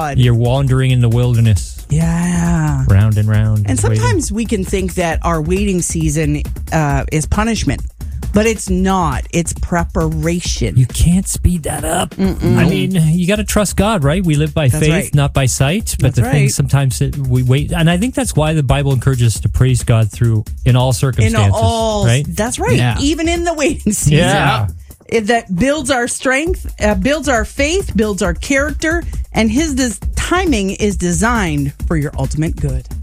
You're wandering in the wilderness. Yeah. Round and round. And sometimes we can think that our waiting season is punishment, but it's not. It's preparation. You can't speed that up. I mean, you got to trust God, right? We live by faith, right. not by sight. But That's thing sometimes that we wait. And I think that's why the Bible encourages us to praise God through in all circumstances. Right? That's right. Yeah. Even in the waiting season. Yeah. That builds our strength, builds our faith, builds our character, and his timing is designed for your ultimate good.